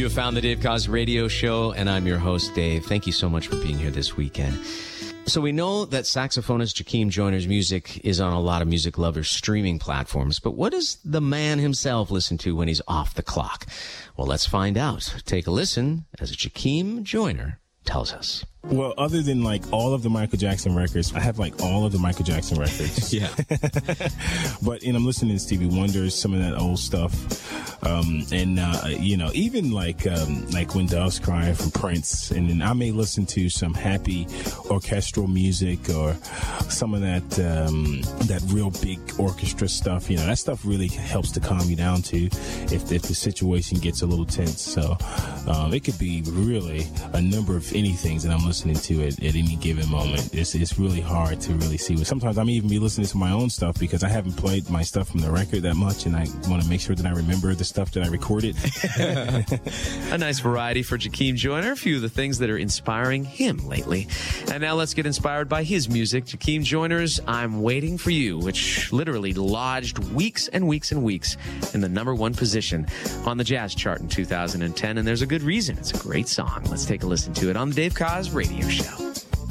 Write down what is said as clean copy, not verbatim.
You have found the Dave Koz Radio Show, and I'm your host, Dave. Thank you so much for being here this weekend. So we know that saxophonist Jakeem Joyner's music is on a lot of music lovers' streaming platforms, but what does the man himself listen to when he's off the clock? Well, let's find out. Take a listen as Jakeem Joyner tells us. Well, other than like all of the Michael Jackson records, I have like all of the Michael Jackson records. Yeah. But, I'm listening to Stevie Wonder, some of that old stuff. Even like When Doves Cry from Prince. And then I may listen to some happy orchestral music or some of that real big orchestra stuff. That stuff really helps to calm you down too if the situation gets a little tense. So it could be really a number of any things that I'm listening to at any given moment. It's really hard to really see. Sometimes I may even be listening to my own stuff because I haven't played my stuff from the record that much, and I want to make sure that I remember the stuff that I recorded. A nice variety for Jakeem Joyner. A few of the things that are inspiring him lately. And now let's get inspired by his music. Jakeem Joyner's I'm Waiting for You, which literally lodged weeks and weeks and weeks in the #1 position on the jazz chart in 2010. And there's a good reason. It's a great song. Let's take a listen to it on the Dave Koz Radio Show.